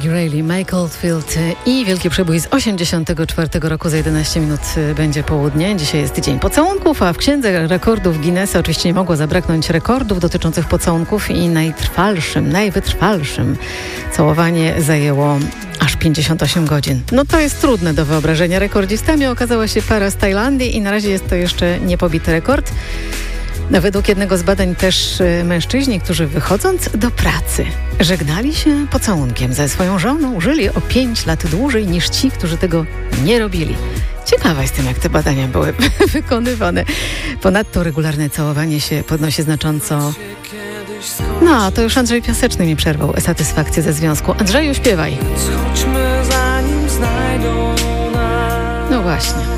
Rayleigh, Mike Oldfield i wielki przebój z 1984 roku. Za 11 minut będzie południe. Dzisiaj jest dzień pocałunków, a w księdze rekordów Guinnessa oczywiście nie mogło zabraknąć rekordów dotyczących pocałunków i najwytrwalszym całowanie zajęło aż 58 godzin. No to jest trudne do wyobrażenia. Rekordzistami okazała się para z Tajlandii i na razie jest to jeszcze niepobity rekord. Według jednego z badań też mężczyźni, którzy wychodząc do pracy żegnali się pocałunkiem ze swoją żoną, żyli o 5 lat dłużej niż ci, którzy tego nie robili. Ciekawa jestem, jak te badania były wykonywane. Ponadto regularne całowanie się podnosi znacząco... No, to już Andrzej Piaseczny mi przerwał satysfakcję ze związku. Andrzeju, śpiewaj. No właśnie.